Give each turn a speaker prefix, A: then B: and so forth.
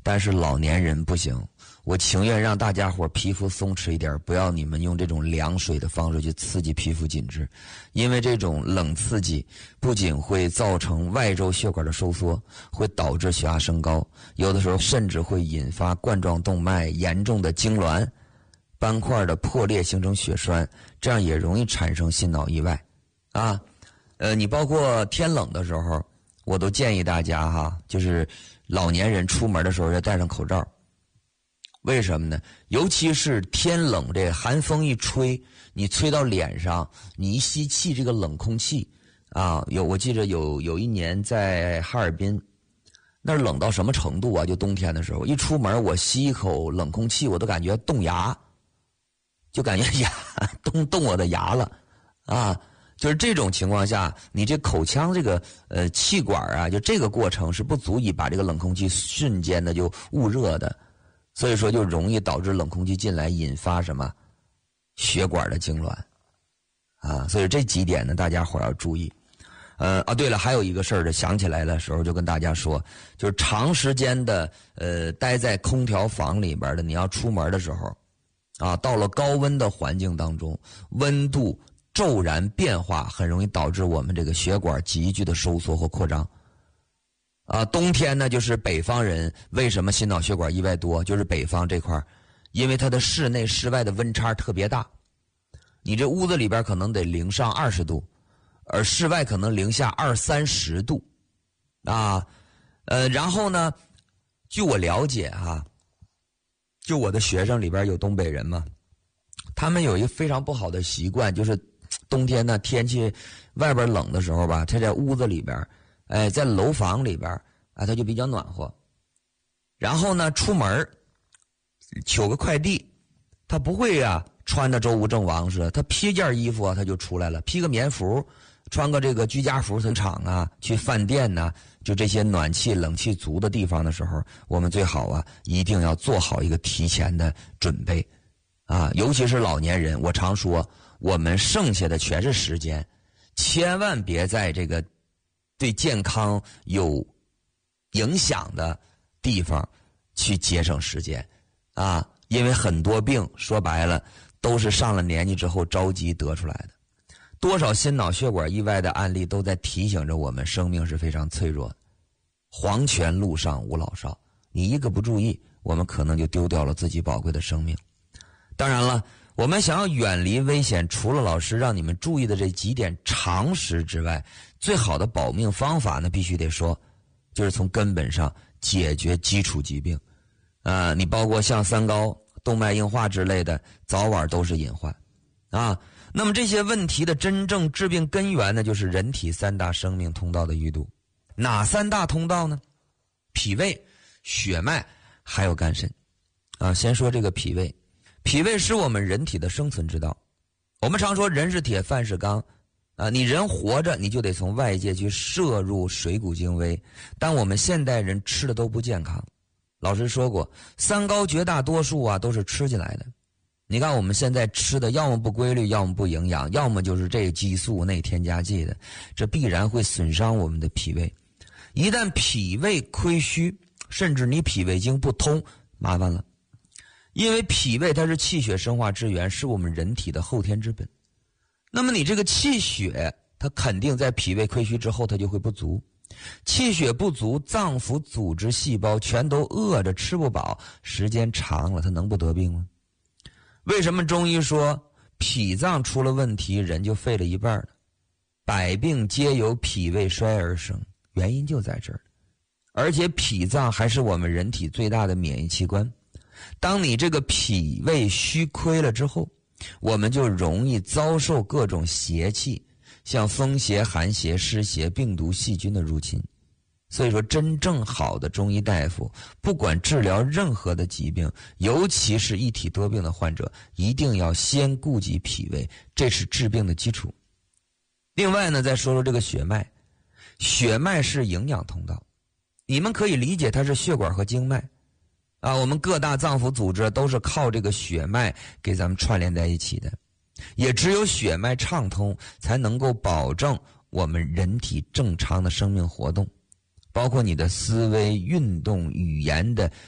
A: 但是老年人不行，我情愿让大家伙皮肤松弛一点，不要你们用这种凉水的方式去刺激皮肤紧致，因为这种冷刺激不仅会造成外周血管的收缩，会导致血压升高，有的时候甚至会引发冠状动脉严重的痉挛，斑块的破裂形成血栓，这样也容易产生心脑意外啊。你包括天冷的时候，我都建议大家就是老年人出门的时候要戴上口罩。为什么呢？尤其是天冷，这寒风一吹，你吹到脸上，你一吸气这个冷空气啊，我记着有一年在哈尔滨，那儿冷到什么程度啊？就冬天的时候，一出门我吸一口冷空气，我都感觉冻牙，就感觉冻我的牙了啊！就是这种情况下，你这口腔这个气管啊，就这个过程是不足以把这个冷空气瞬间的就捂热的，所以说就容易导致冷空气进来，引发什么血管的痉挛啊。所以这几点呢，大家伙要注意。对了，还有一个事儿，想起来的时候就跟大家说，就是长时间的待在空调房里边的，你要出门的时候啊，到了高温的环境当中，温度骤然变化，很容易导致我们这个血管急剧的收缩或扩张。冬天呢，就是北方人为什么心脑血管意外多，就是北方这块，因为它的室内室外的温差特别大，你这屋子里边可能得零上20度，而室外可能零下20-30度啊。然后呢，据我了解就我的学生里边有东北人嘛，他们有一个非常不好的习惯，就是冬天呢天气外边冷的时候吧，他在屋子里边，在楼房里边他就比较暖和。然后呢，出门取个快递，他不会穿的周吴郑王似的，他披件衣服他就出来了，披个棉服，穿个这个居家服从厂去饭店就这些暖气冷气足的地方的时候，我们最好一定要做好一个提前的准备尤其是老年人，我常说我们剩下的全是时间，千万别在这个对健康有影响的地方去节省时间因为很多病说白了都是上了年纪之后着急得出来的。多少心脑血管意外的案例都在提醒着我们，生命是非常脆弱的。黄泉路上无老少，你一个不注意，我们可能就丢掉了自己宝贵的生命。当然了，我们想要远离危险，除了老师让你们注意的这几点常识之外，最好的保命方法呢，必须得说，就是从根本上解决基础疾病你包括像三高、动脉硬化之类的，早晚都是隐患那么这些问题的真正治病根源呢，就是人体3大生命通道的淤堵。哪3大通道呢？脾胃、血脉还有肝肾先说这个脾胃。脾胃是我们人体的生存之道。我们常说人是铁，饭是钢你人活着，你就得从外界去摄入水谷精微，但我们现代人吃的都不健康。老师说过，三高绝大多数都是吃进来的。你看我们现在吃的要么不规律，要么不营养，要么就是这激素那添加剂的，这必然会损伤我们的脾胃。一旦脾胃亏虚，甚至你脾胃经不通，麻烦了。因为脾胃它是气血生化之源，是我们人体的后天之本。那么你这个气血，它肯定在脾胃亏虚之后它就会不足。气血不足，脏腑组织细胞全都饿着吃不饱，时间长了它能不得病吗？为什么中医说脾脏出了问题，人就废了一半呢？百病皆由脾胃衰而生，原因就在这儿。而且脾脏还是我们人体最大的免疫器官。当你这个脾胃虚亏了之后，我们就容易遭受各种邪气，像风邪、寒邪、湿邪、病毒、细菌的入侵。所以说真正好的中医大夫，不管治疗任何的疾病，尤其是一体多病的患者，一定要先顾及脾胃，这是治病的基础。另外呢，再说说这个血脉。血脉是营养通道，你们可以理解它是血管和经脉我们各大脏腑组织都是靠这个血脉给咱们串联在一起的。也只有血脉畅通，才能够保证我们人体正常的生命活动，包括你的思维、运动、语言的